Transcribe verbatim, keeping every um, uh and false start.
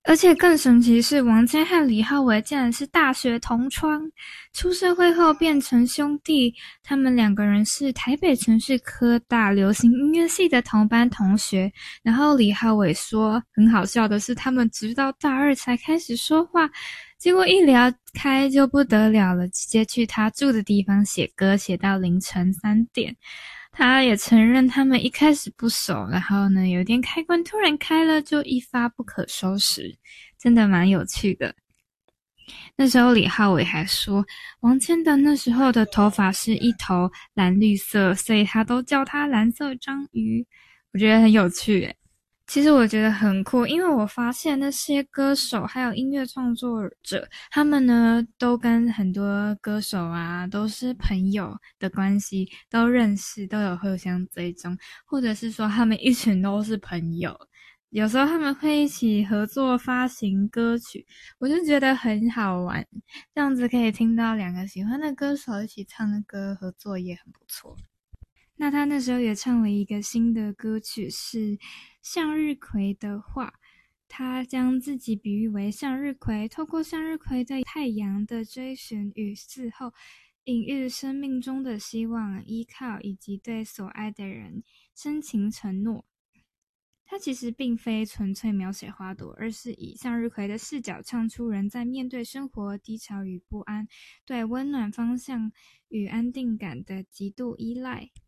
而且更神奇是，王谦和李浩伟竟然是大学同窗，出社会后变成兄弟。他们两个人是台北城市科大流行音乐系的同班同学。然后李浩伟说，很好笑的是，他们直到大二才开始说话，结果一聊开就不得了了，直接去他住的地方写歌，写到凌晨三点。他也承认他们一开始不熟，然后呢，有点开关突然开了，就一发不可收拾，真的蛮有趣的。那时候李浩伟还说，王谦的那时候的头发是一头蓝绿色，所以他都叫他蓝色章鱼，我觉得很有趣耶。其实我觉得很酷，因为我发现那些歌手还有音乐创作者，他们呢都跟很多歌手啊都是朋友的关系，都认识，都有互相追踪，或者是说他们一群都是朋友，有时候他们会一起合作发行歌曲，我就觉得很好玩，这样子可以听到两个喜欢的歌手一起唱的歌，合作也很不错。那他那时候也唱了一个新的歌曲，是向日葵的话。他将自己比喻为向日葵，透过向日葵对太阳的追寻与伺候，隐喻生命中的希望、依靠以及对所爱的人深情承诺。它其实并非纯粹描写花朵，而是以向日葵的视角唱出人在面对生活低潮与不安，对温暖方向与安定感的极度依赖。